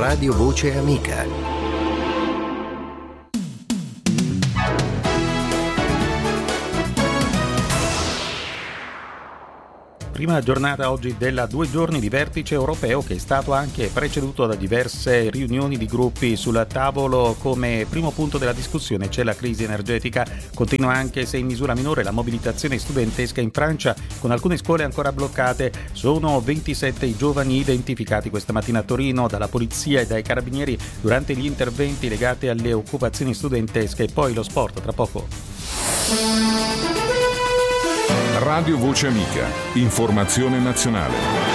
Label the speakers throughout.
Speaker 1: Radio Voce Amica.
Speaker 2: Prima giornata oggi della 2 giorni di vertice europeo, che è stato anche preceduto da diverse riunioni di gruppi. Sul tavolo come primo punto della discussione c'è la crisi energetica. Continua, anche se in misura minore, la mobilitazione studentesca in Francia, con alcune scuole ancora bloccate. Sono 27 i giovani identificati questa mattina a Torino dalla polizia e dai carabinieri durante gli interventi legati alle occupazioni studentesche. E poi lo sport tra poco.
Speaker 3: Radio Voce Amica, informazione nazionale.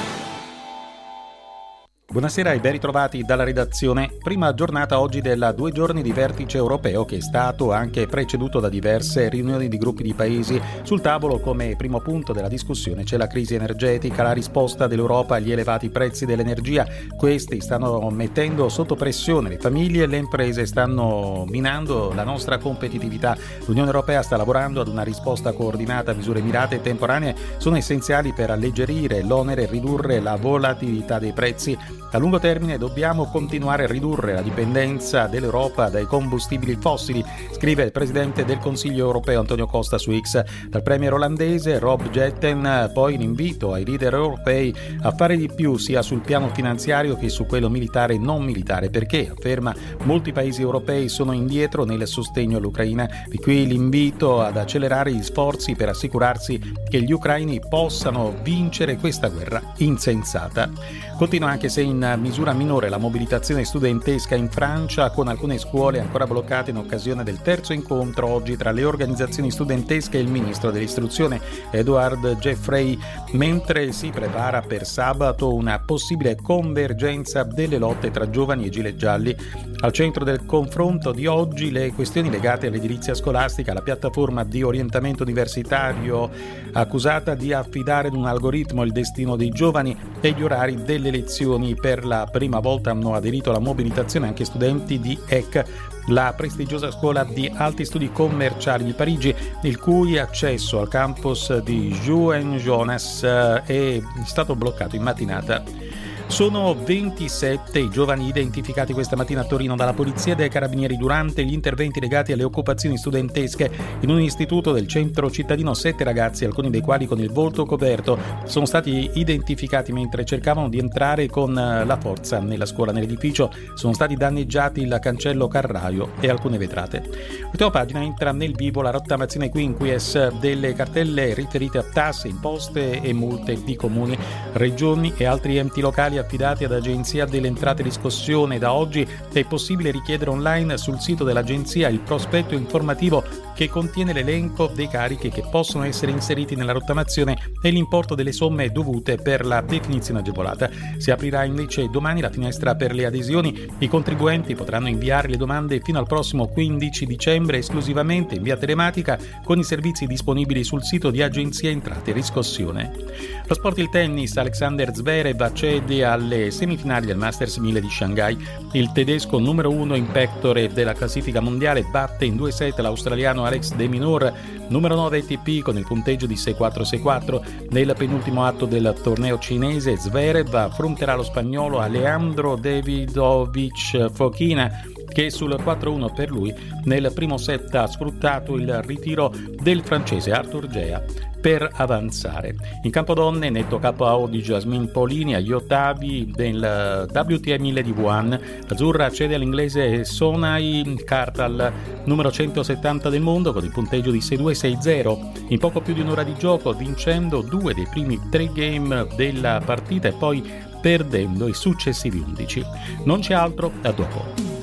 Speaker 2: Buonasera e ben ritrovati dalla redazione. Prima giornata oggi della 2 giorni di vertice europeo, che è stato anche preceduto da diverse riunioni di gruppi di paesi. Sul tavolo come primo punto della discussione c'è la crisi energetica, la risposta dell'Europa agli elevati prezzi dell'energia. Questi stanno mettendo sotto pressione le famiglie e le imprese, stanno minando la nostra competitività. L'Unione Europea sta lavorando ad una risposta coordinata. Misure mirate e temporanee sono essenziali per alleggerire l'onere e ridurre la volatilità dei prezzi. A lungo termine dobbiamo continuare a ridurre la dipendenza dell'Europa dai combustibili fossili, scrive il presidente del Consiglio europeo Antonio Costa su X. Dal premier olandese Rob Jetten poi l'invito ai leader europei a fare di più sia sul piano finanziario che su quello militare e non militare, perché, afferma, molti paesi europei sono indietro nel sostegno all'Ucraina. Di qui l'invito ad accelerare gli sforzi per assicurarsi che gli ucraini possano vincere questa guerra insensata. Continua, anche se in misura minore, la mobilitazione studentesca in Francia, con alcune scuole ancora bloccate in occasione del terzo incontro oggi tra le organizzazioni studentesche e il ministro dell'istruzione Edouard Geoffrey, mentre si prepara per sabato una possibile convergenza delle lotte tra giovani e gilet gialli. Al centro del confronto di oggi le questioni legate all'edilizia scolastica, la piattaforma di orientamento universitario accusata di affidare ad un algoritmo il destino dei giovani e gli orari delle lezioni. Per la prima volta hanno aderito alla mobilitazione anche studenti di EC, la prestigiosa scuola di alti studi commerciali di Parigi, il cui accesso al campus di Juan Jonas è stato bloccato in mattinata. Sono 27 i giovani identificati questa mattina a Torino dalla polizia e dai carabinieri durante gli interventi legati alle occupazioni studentesche. In un istituto del centro cittadino 7 ragazzi, alcuni dei quali con il volto coperto, sono stati identificati mentre cercavano di entrare con la forza nella scuola. Nell'edificio sono stati danneggiati il cancello carraio e alcune vetrate. L'ultima pagina entra nel vivo la rottamazione quinquies delle cartelle riferite a tasse, imposte e multe di comuni, regioni e altri enti locali affidati ad Agenzia delle Entrate e Riscossione. Da oggi è possibile richiedere online sul sito dell'agenzia il prospetto informativo che contiene l'elenco dei carichi che possono essere inseriti nella rottamazione e l'importo delle somme dovute per la definizione agevolata. Si aprirà invece domani la finestra per le adesioni. I contribuenti potranno inviare le domande fino al prossimo 15 dicembre esclusivamente in via telematica, con i servizi disponibili sul sito di Agenzia Entrate e Riscossione. Lo sport, il tennis, Alexander Zverev accede alle semifinali del Masters 1000 di Shanghai. Il tedesco numero 1 in pectore della classifica mondiale batte in 2 set l'australiano Alex de Minaur, numero 9 ATP, con il punteggio di 6-4-6-4. Nel penultimo atto del torneo cinese, Zverev affronterà lo spagnolo Alejandro Davidovich Fokina, che sul 4-1 per lui nel primo set ha sfruttato il ritiro del francese Arthur Gea per avanzare. In campo donne, netto KO di Jasmine Paolini agli ottavi del WTA 1000 di Wuhan. L'azzurra cede all'inglese Sonai Kartal, numero 170 del mondo, con il punteggio di 6-2-6-0 in poco più di un'ora di gioco, vincendo 2 dei primi 3 game della partita e poi perdendo i successivi 11. Non c'è altro, a dopo.